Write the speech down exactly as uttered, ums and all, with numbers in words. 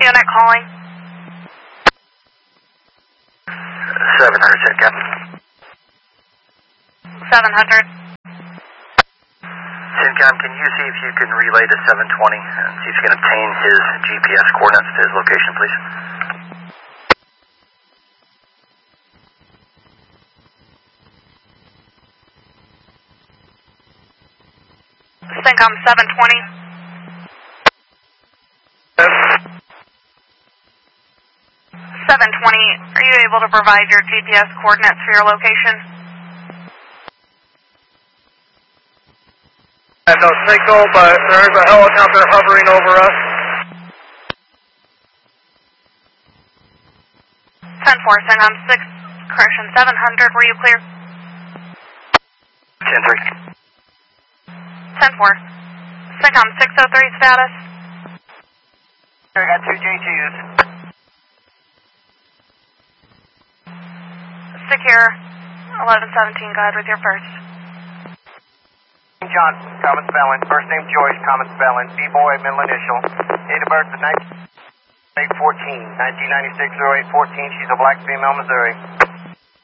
Unit calling. seven hundred, Syncom. seven hundred. Syncom, can you see if you can relay to seven twenty and see if you can obtain his G P S coordinates to his location, please? Syncom seven twenty. seven twenty, are you able to provide your G P S coordinates for your location? I have no signal, but there is a helicopter hovering over us. ten four, Syncom six, correction, seven hundred, were you clear? ten three. ten four. Syncom six oh three status. I got two J twos. Secure, eleven seventeen, go ahead with your first. John, common spelling. First name Joyce, common spelling. B-boy, middle initial. Date of birth is eight fourteen, nineteen ninety-six, oh eight fourteen. She's a black female, Missouri.